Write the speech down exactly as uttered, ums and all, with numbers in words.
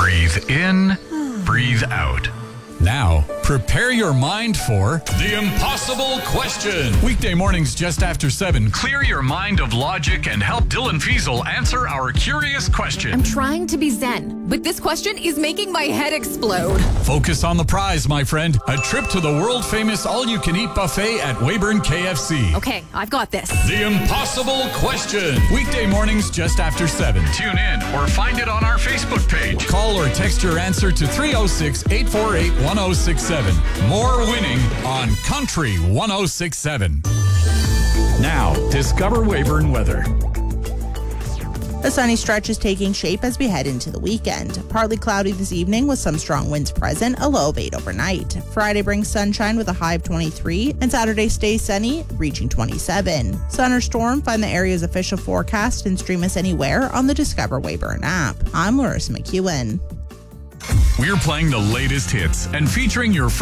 Breathe in, breathe out. Now, prepare your mind for The Impossible Question. Weekday mornings just after seven. Clear your mind of logic and help Dylan Fiesel answer our curious question. I'm trying to be zen, but this question is making my head explode. Focus on the prize, my friend. A trip to the world-famous all-you-can-eat buffet at Weyburn K F C. Okay, I've got this. The Impossible Question. Weekday mornings just after seven. Tune in or find it on our Facebook page. Call or text your answer to three oh six, eight four eight, one oh six seven. More winning on Country one oh six seven. Now, discover Weyburn weather. The sunny stretch is taking shape as we head into the weekend. Partly cloudy this evening with some strong winds present, a low of eight overnight. Friday brings sunshine with a high of twenty-three, and Saturday stays sunny, reaching twenty-seven. Sun or storm, find the area's official forecast and stream us anywhere on the Discover Weyburn app. I'm Larissa McEwen. We're playing the latest hits and featuring your